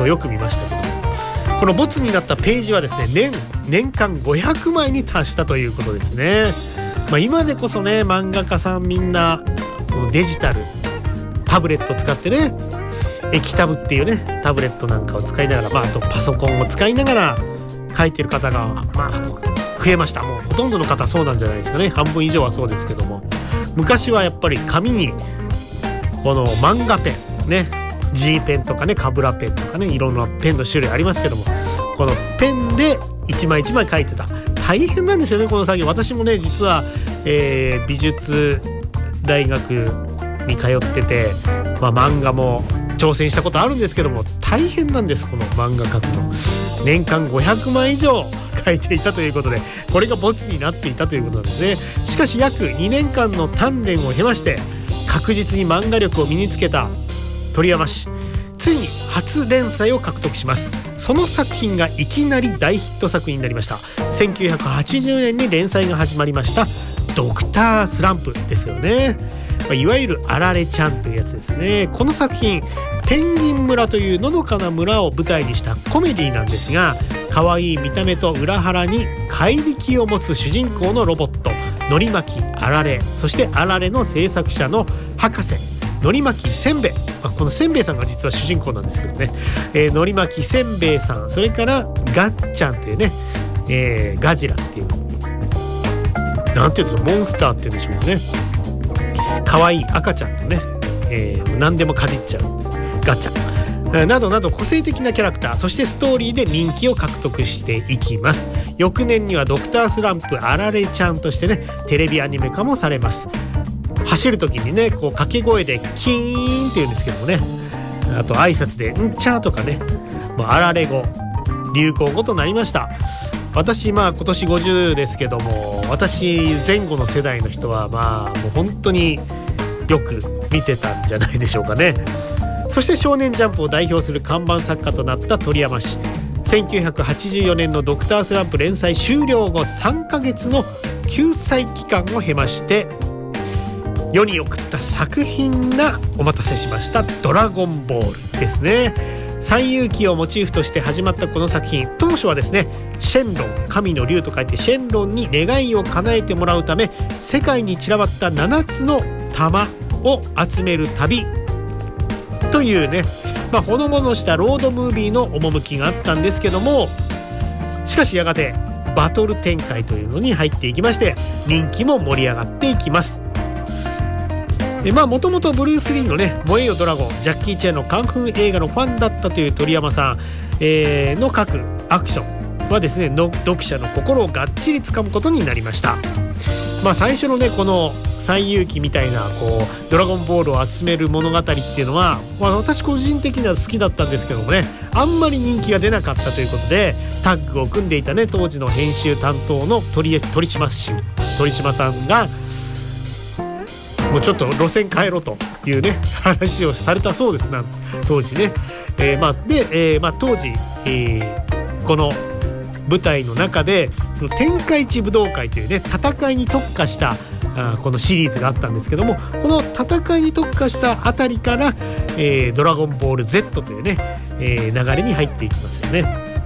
をよく見ましたけど、このボツになったページはですね、年間500枚に達したということですね。今でこそね、漫画家さんみんなデジタルタブレット使ってね、液タブっていうねタブレットなんかを使いながら、あとパソコンを使いながら書いてる方が増えました。もうほとんどの方そうなんじゃないですかね。半分以上はそうですけども、昔はやっぱり紙にこの漫画ペンね、G ペンとかね、カブラペンとかね、いろんなペンの種類ありますけども、このペンで一枚一枚書いてた。大変なんですよね、この作業。私もね、実は、美術大学に通ってて、漫画も挑戦したことあるんですけども、大変なんです、この漫画描くの。年間500枚以上書いていたということで、これがボツになっていたということなんですね。しかし約2年間の鍛錬を経まして、確実に漫画力を身につけた鳥山氏、ついに初連載を獲得します。その作品がいきなり大ヒット作品になりました。1980年に連載が始まりましたドクタースランプですよね。いわゆるあられちゃんというやつですね。この作品、ペンギン村というのどかな村を舞台にしたコメディなんですが、可愛い見た目と裏腹に怪力を持つ主人公のロボットのりまきあられ、そしてあられの制作者の博士のりまきせんべい、このせんべいさんが実は主人公なんですけどね、のりまきせんべいさん、それからガッチャンというね、ガジラっていうなんていうんですか、モンスターっていうんでしょうかね、可愛い赤ちゃんとね、何でもかじっちゃうガチャなどなど個性的なキャラクター、そしてストーリーで人気を獲得していきます。翌年にはドクタースランプあられちゃんとしてね、テレビアニメ化もされます。走る時にね、こう掛け声でキーンって言うんですけどもね、あと挨拶でんちゃーとかね、あられ語流行語となりました。私今年50ですけども、私前後の世代の人はもう本当によく見てたんじゃないでしょうかね。そして少年ジャンプを代表する看板作家となった鳥山氏、1984年のドクタースランプ連載終了後3ヶ月の救済期間を経まして世に送った作品がお待たせしました、ドラゴンボールですね。西遊記をモチーフとして始まったこの作品、当初はですね、シェンロン、神の竜と書いてシェンロンに願いを叶えてもらうため、世界に散らばった7つの玉を集める旅というね、ほのぼのしたロードムービーの趣があったんですけども、しかしやがてバトル展開というのに入っていきまして、人気も盛り上がっていきます。もともとブルース・リーのね、燃えよドラゴン、ジャッキー・チェンのカンフー映画のファンだったという鳥山さん、の書くアクションはですね、読者の心をがっちりつかむことになりました。最初のね、この西遊記みたいなこうドラゴンボールを集める物語っていうのは、私個人的には好きだったんですけどもね、あんまり人気が出なかったということで、タッグを組んでいたね、当時の編集担当の鳥島さんがもうちょっと路線変えろというね話をされたそうですな、当時ね。当時、この舞台の中でその天下一武道会というね、戦いに特化したこのシリーズがあったんですけども、この戦いに特化したあたりから、ドラゴンボール Z というね、流れに入っていきますよね。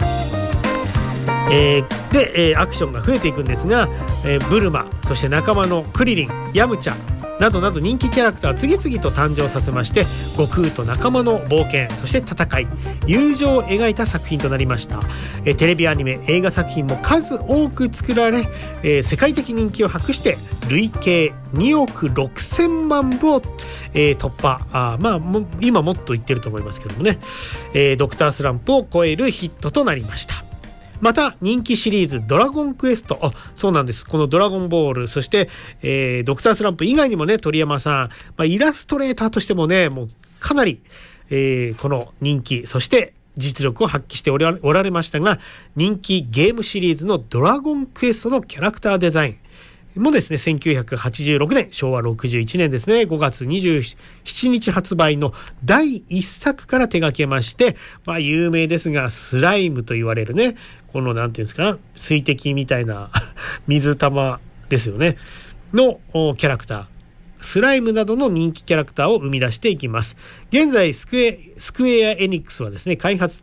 で、アクションが増えていくんですが、ブルマ、そして仲間のクリリン、ヤムチャなどなど人気キャラクターを次々と誕生させまして、悟空と仲間の冒険、そして戦い、友情を描いた作品となりました。テレビアニメ、映画作品も数多く作られ、世界的人気を博して累計2億6000万部を、突破、今もっと言ってると思いますけどもね、ドクタースランプを超えるヒットとなりました。また人気シリーズドラゴンクエスト、そうなんです、このドラゴンボール、そして、ドクタースランプ以外にもね、鳥山さん、イラストレーターとしてもね、もうかなり、この人気、そして実力を発揮しておられましたが、人気ゲームシリーズのドラゴンクエストのキャラクターデザインもですね、1986年、昭和61年ですね、5月27日発売の第1作から手掛けまして、有名ですが、スライムと言われるね、このなんていうんですか、水滴みたいな水玉ですよねのキャラクター、スライムなどの人気キャラクターを生み出していきます。現在スクエアエニックスはですね、開発